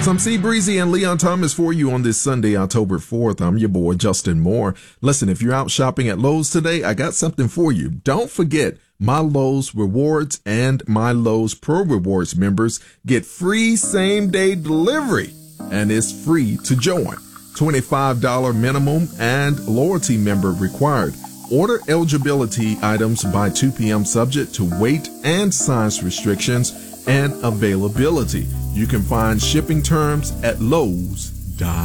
Some Sea Breezy and Leon Thomas for you on this Sunday, October 4th. I'm your boy, Justin Moore. Listen, if you're out shopping at Lowe's today, I got something for you. Don't forget, My Lowe's Rewards and My Lowe's Pro Rewards members get free same-day delivery, and it's free to join. $25 minimum and loyalty member required. Order eligibility items by 2 p.m. subject to weight and size restrictions and availability. You can find shipping terms at Lowe's.com.